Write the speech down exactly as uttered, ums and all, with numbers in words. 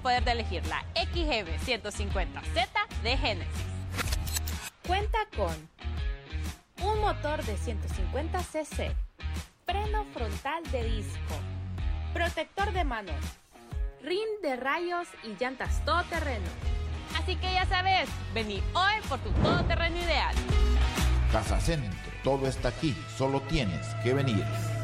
poder de elegir la X G B ciento cincuenta Z de Genesis. Cuenta con un motor de ciento cincuenta cc, freno frontal de disco, protector de manos, rin de rayos y llantas todoterreno. Así que ya sabes, vení hoy por tu todoterreno ideal. Casa Centro, todo está aquí, solo tienes que venir.